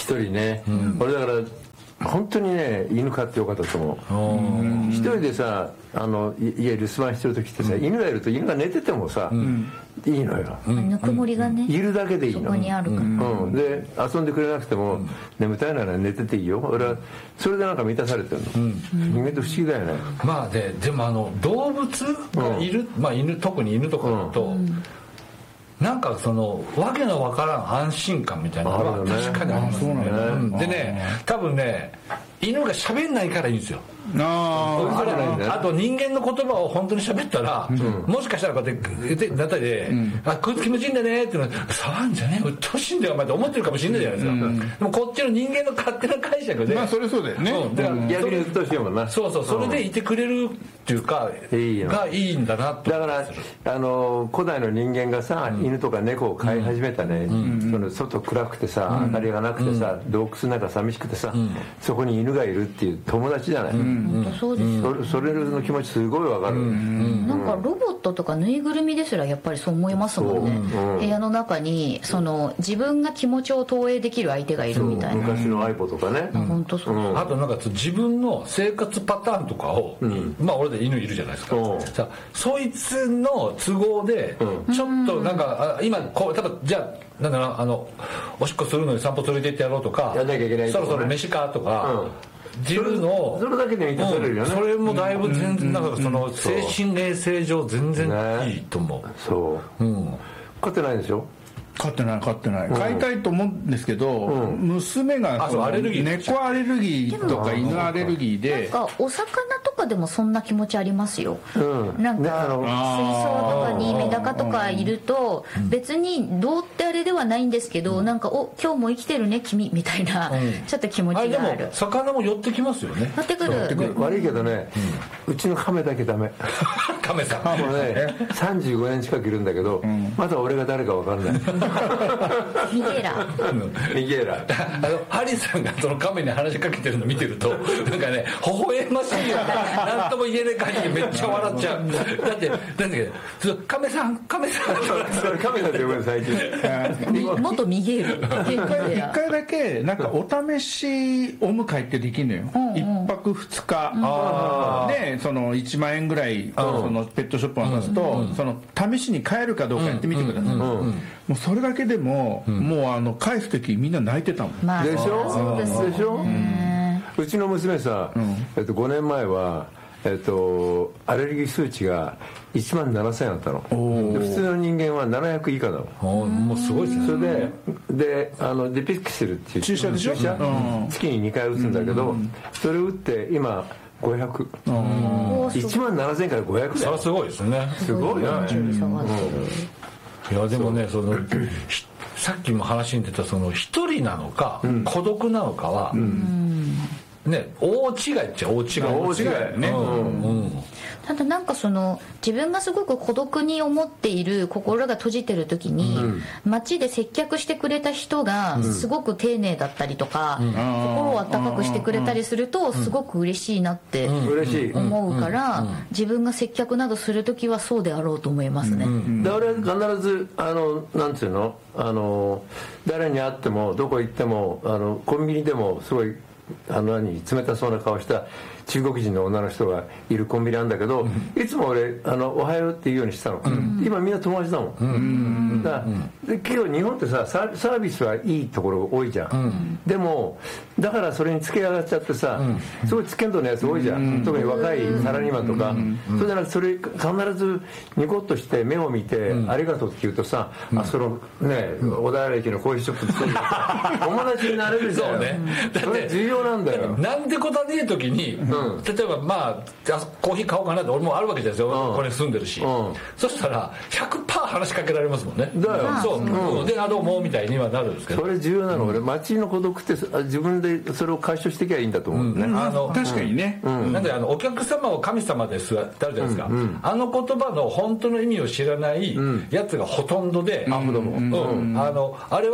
人ね、俺だから本当にね犬飼ってよかったと思う。一人でさ家留守番してる時ってさ、犬がいると犬が寝ててもさ、いいのよ、 ぬくもりがね、 いるだけでいいの、 そこにあるから、 で遊んでくれなくても、眠たいなら寝てていいよ。俺はそれでなんか満たされてるの、人間って不思議だよね。 まあでも動物がいる、犬、特に犬とかだと、なんかそのわけのわからん安心感みたいなのは確かにありますね。でね、多分ね犬が喋んないからいいんですよ。あと人間の言葉を本当に喋ったら、もしかしたらこうやって言ってなったりで、こいつ気持ちいいんだねっていうの触んじゃねえ、うっとうしいんだよお前って思ってるかもしれないじゃないですか。でもこっちの人間の勝手な解釈で、 それそうだよね。 逆にうっとうしいもんな。 そうそれでいてくれるっていうかがいいんだなと。 だから古代の人間がさ、犬とか猫を飼い始めたね、その外暗くてさ、明かりがなくてさ、洞窟の中寂しくてさ、そこに犬がいるっていう友達じゃない。 そうですよ。 それの気持ちすごいわかる。 なんかロボットとかぬいぐるみですらやっぱりそう思いますもんね。部屋の中に自分が気持ちを投影できる相手がいるみたいな。 昔の iPod とかね。 本当そう。 あとなんか自分の生活パターンとかを、俺で犬いるじゃないですか。さそいつの都合でちょっとなんか今こう例えばじゃあなんだろうおしっこするのに散歩連れて行ってやろうとか、 やんなきゃいけないそろそろ飯かとか。自分のそれだけで満たされるよね。 それもだいぶ全然なんかその精神衛生上全然いいと思う。 そう飼ってないでしょ。 飼ってない飼いたいと思うんですけど、娘が猫アレルギーとか犬アレルギーで、 なんかお魚とかでもそんな気持ちありますよ。なんか水槽とかにメダカとかいると別にどうってあれではないんですけど、なんか今日も生きてるね君みたいなちょっと気持ちがある。 でも魚も寄ってきますよね。 寄ってくる。 悪いけどね、うちの亀だけダメ。 亀さんもうね35年近くいるんだけど、まだ俺が誰か分かんない。 ミゲラハリーさんがその亀に話しかけてるの見てるとなんかね微笑ましいよね。なんとも言えない感じでめっちゃ笑っちゃう。だってなんだけど亀さんそれ亀さんって呼ぶの最近。 元ミゲル。 一回だけなんかお試しお迎えってできるのよ。1泊2日でその1万円ぐらいそのペットショップを渡すと、その試しに買えるかどうかやってみてください。もうそれだけでももう返す時みんな泣いてたもん。 でしょ。でしょ。うちの娘さ、5年前はアレルギー数値が1万7000あったの。普通の人間は700以下だの。 もうすごいですね。それでデピクセルっていう注射でしょ。 月に2回打つんだけど、それ打って今500。1万7000から500だよ。 それはすごいですね。 すごいよね。 いやでもねさっきも話に出たその一人なのか孤独なのかはね大違いっちゃ大違いね。 ただなんか自分がすごく孤独に思っている心が閉じてる時に、街で接客してくれた人がすごく丁寧だったりとか、心を温かくしてくれたりするとすごく嬉しいなって思うから、自分が接客などする時はそうであろうと思いますね。 で俺は必ずなんていうの誰に会ってもどこ行ってもコンビニでもすごい冷たそうな顔した中国人の女の人がいるコンビニなんだけど、いつも俺おはようって言うようにしたの。今みんな友達だもん。だから結構日本ってさサービスはいいところ多いじゃん。でもだからそれに付け上がっちゃってさ、すごいつけんとのやつ多いじゃん。特に若いサラリーマンとか。それじゃなくてそれ必ずニコッとして目を見てありがとうって言うとさ、そのね小田原駅のコーヒーショップ作る友達になれるじゃん。 そうね。 それ重要なんだよ。 なんてことはねえ時に例えばコーヒー買おうかなって俺もあるわけですよ。これ住んでるし。そしたら 100% 話しかけられますもんね。 だよ。 そうでどうもみたいにはなるんですけど。 それ重要なの。俺街の孤独って自分でそれを解消していけばいいんだと思うね。 確かにね。 なんでお客様を神様ですってあるじゃないですか。あの言葉の本当の意味を知らないやつがほとんどで、あれは